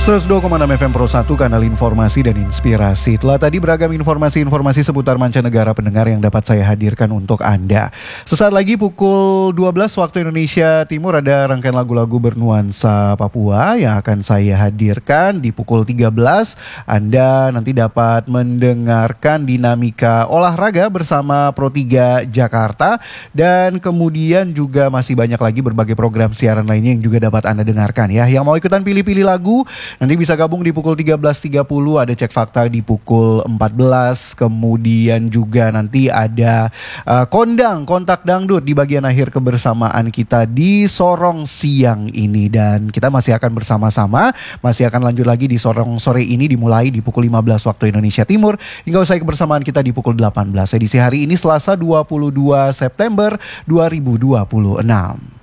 102,6 FM Pro 1, kanal informasi dan inspirasi. Telah tadi beragam informasi-informasi seputar mancanegara pendengar yang dapat saya hadirkan untuk Anda. Sesaat lagi pukul 12 waktu Indonesia Timur ada rangkaian lagu-lagu bernuansa Papua yang akan saya hadirkan. Di pukul 13 Anda nanti dapat mendengarkan dinamika olahraga bersama Pro 3 Jakarta. Dan kemudian juga masih banyak lagi berbagai program siaran lainnya yang juga dapat Anda dengarkan ya. Yang mau ikutan pilih-pilih lagu nanti bisa gabung di pukul 13.30, ada cek fakta di pukul 14, kemudian juga nanti ada kondang kontak dangdut di bagian akhir kebersamaan kita di Sorong siang ini. Dan kita masih akan bersama-sama, masih akan lanjut lagi di Sorong sore ini dimulai di pukul 15 waktu Indonesia Timur hingga usai kebersamaan kita di pukul 18. Edisi hari ini Selasa 22 September 2026.